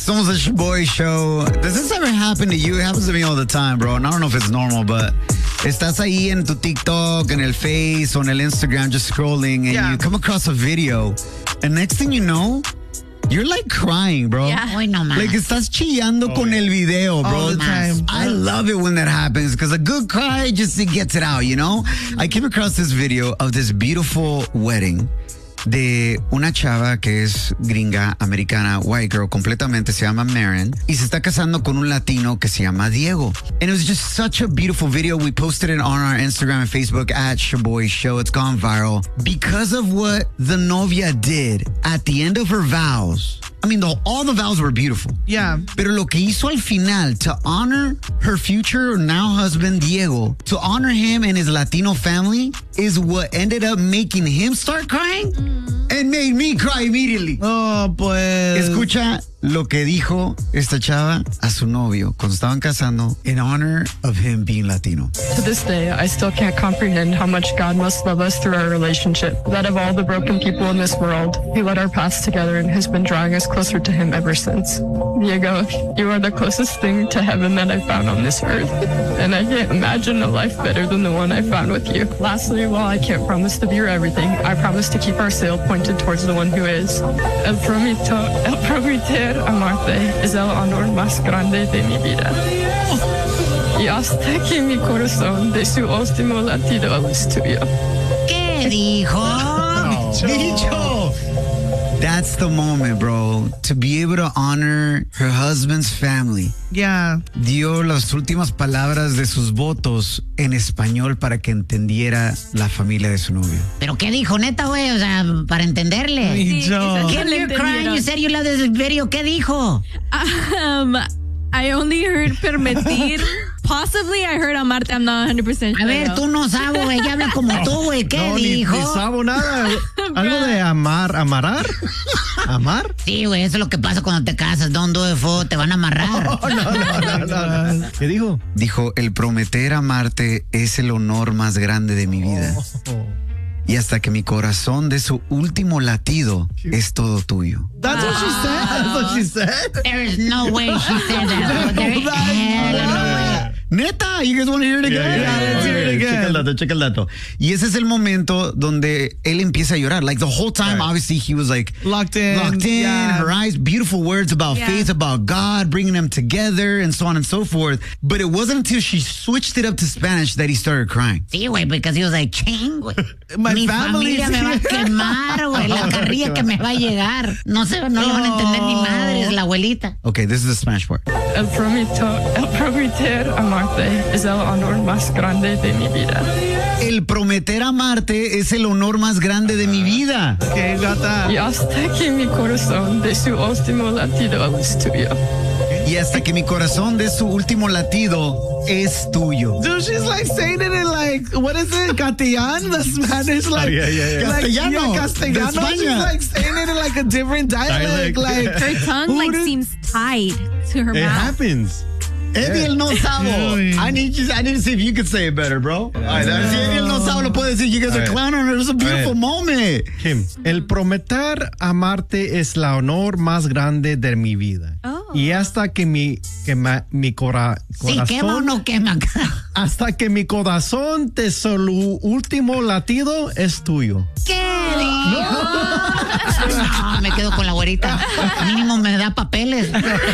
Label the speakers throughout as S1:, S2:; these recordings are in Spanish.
S1: Somos the Boy Show. Does this ever happen to you? It happens to me all the time, bro. And I don't know if it's normal, but estás ahí en tu TikTok, en el Face, o en el Instagram, just scrolling, and you come across a video, and next thing you know, you're like crying, bro.
S2: Yeah. Hoy no más.
S1: Like estás chillando con el video, bro.
S3: All the time.
S1: I love it when that happens because a good cry just it gets it out, you know? I came across this video of this beautiful wedding de una chava que es gringa, americana, white girl, completamente, se llama Maren, y se está casando con un latino que se llama Diego. And it was just such a beautiful video. We posted it on our Instagram and Facebook at Shaboy Show. It's gone viral. Because of what the novia did at the end of her vows, I mean, all the vows were beautiful.
S3: Yeah.
S1: Pero lo que hizo al final to honor her future now husband, Diego, to honor him and his Latino family is what ended up making him start crying and made me cry immediately.
S3: Oh, pues.
S1: Escucha lo que dijo esta chava a su novio cuando estaban casando in honor of him being Latino.
S4: To this day, I still can't comprehend how much God must love us through our relationship. That of all the broken people in this world, He led our paths together and has been drawing us closer to Him ever since. Diego, you are the closest thing to heaven that I found on this earth, and I can't imagine a life better than the one I found with you. Lastly, while I can't promise to be your everything, I promise to keep our sail pointed towards the one who is. El prometer amarte es el honor más grande de mi vida. Y hasta que mi corazón de su último latido es tuyo.
S2: ¿Qué dijo?
S1: Dicho. That's the moment, bro. To be able to honor her husband's family.
S3: Yeah.
S1: Dio las últimas palabras de sus votos en español para que entendiera la familia de su novio.
S2: ¿Pero qué dijo, neta, güey? O sea, para entenderle.
S3: Dicho.
S2: Give me a crying, you said you love this video. ¿Qué dijo?
S5: I only heard permitir. Possibly I heard amarte. I'm not 100% sure.
S2: A ver, tú no sabes, güey. Ella habla como tú, güey. ¿Qué dijo?
S3: Ni sabo nada. Algo de amarar. ¿Amar?
S2: Sí, güey, eso es lo que pasa cuando te casas. Don't do it, fo, te van a amarrar.
S3: No. ¿Qué dijo?
S1: Dijo, el prometer amarte es el honor más grande de mi vida. Y hasta que mi corazón de su último latido es todo tuyo.
S3: That's what she said. That's what she said.
S2: There is no way she said that. There is hell no way.
S1: Neta, you guys want to hear it again?
S3: Yeah, let's hear it again.
S1: Checa el dato. Y ese es el momento donde él empieza a llorar. Like the whole time, obviously, he was like
S3: locked in. Yeah.
S1: Her eyes, beautiful words about faith, about God, bringing them together, and so on and so forth. But it wasn't until she switched it up to Spanish that he started crying.
S2: Sí, güey, because he was like, ching, güey.
S3: Mi
S2: familia me va a quemar, güey. La carrilla que me va a llegar. No le van a entender ni madres, la abuelita.
S1: Okay, this is the Spanish part.
S4: El prometer amarte es el honor más grande de mi vida.
S1: El prometer amarte es el honor más grande de mi vida.
S3: Okay, got that.
S4: Y hasta que mi corazón de su último latido es tuyo.
S1: Y hasta que mi corazón de su último latido es tuyo.
S3: Dude, she's like saying it in like, what is it? Castellano, the Spanish, like, like
S1: Castellano.
S3: Castellano.
S1: De España.
S3: She's like saying it in like a different dialect. Like
S5: Her tongue like seems tied to her
S6: It
S5: mouth.
S6: happens.
S1: Eddie el no sabo. I need to see if you can say it better, bro. All right, si Eddie el no sabo lo puede decir. You guys are clowning her. It was a beautiful moment.
S6: Kim, el prometer amarte es la honor más grande de mi vida.
S5: Oh.
S6: Y hasta que mi corazón...
S2: Sí, quema o no quema.
S6: Hasta que mi corazón de su último latido es tuyo.
S2: ¿Qué dijo? No, me quedo con la güerita. Mínimo me da papeles.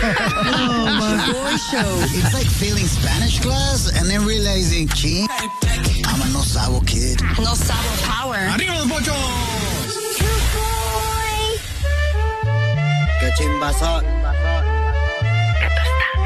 S1: It's like failing Spanish class and then realizing, ching, I'm a no sabo kid.
S5: No sabo power.
S1: ¡Arriba los pochos!
S7: ¡Qué chimbazo!